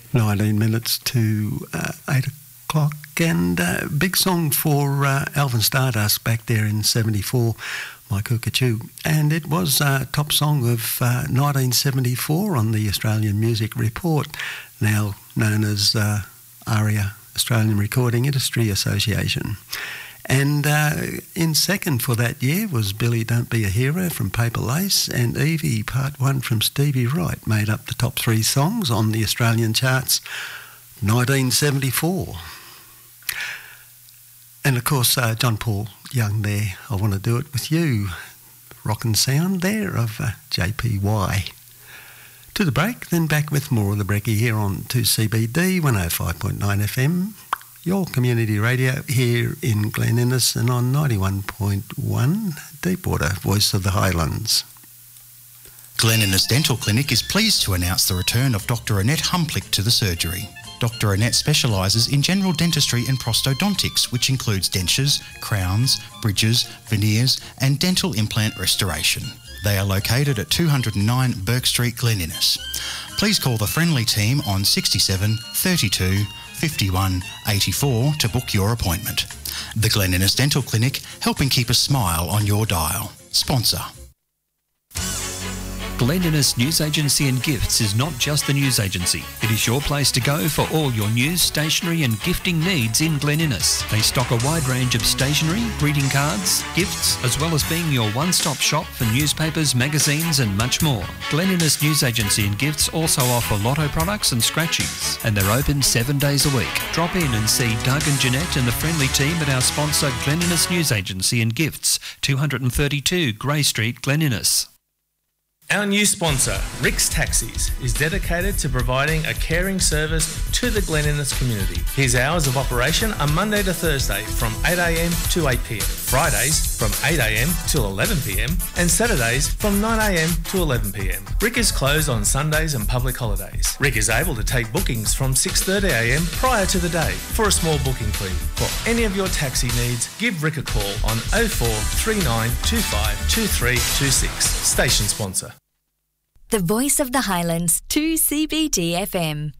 19 minutes to 8 o'clock, and big song for Alvin Stardust back there in 74, My Cuckachoo. And it was a top song of 1974 on the Australian Music Report, now known as ARIA, Australian Recording Industry Association. And in second for that year was Billy Don't Be a Hero from Paper Lace, and Evie Part 1 from Stevie Wright made up the top three songs on the Australian charts 1974. And of course, John Paul Young there, I Want to Do It With You, rockin' sound there of JPY. To the break, then back with more of the Brekkie here on 2CBD 105.9 FM. Your community radio here in Glen Innes and on 91.1 Deepwater, Voice of the Highlands. Glen Innes Dental Clinic is pleased to announce the return of Dr Annette Humplick to the surgery. Dr Annette specialises in general dentistry and prosthodontics, which includes dentures, crowns, bridges, veneers and dental implant restoration. They are located at 209 Burke Street, Glen Innes. Please call the friendly team on 67 32 51 84 to book your appointment. The Glen Innes Dental Clinic, helping keep a smile on your dial. Sponsor. Glen Innes News Agency and Gifts is not just the news agency. It is your place to go for all your news, stationery and gifting needs in Glen Innes. They stock a wide range of stationery, greeting cards, gifts, as well as being your one-stop shop for newspapers, magazines and much more. Glen Innes News Agency and Gifts also offer lotto products and scratchies, and they're open 7 days a week. Drop in and see Doug and Jeanette and the friendly team at our sponsor Glen Innes News Agency and Gifts, 232 Grey Street, Glen Innes. Our new sponsor, Rick's Taxis, is dedicated to providing a caring service to the Glen Innes community. His hours of operation are Monday to Thursday from 8am to 8pm, Fridays from 8am till 11pm, and Saturdays from 9am to 11pm. Rick is closed on Sundays and public holidays. Rick is able to take bookings from 6:30am prior to the day for a small booking fee. For any of your taxi needs, give Rick a call on 0439 25 2326. Station sponsor. The Voice of the Highlands, 2CBD FM.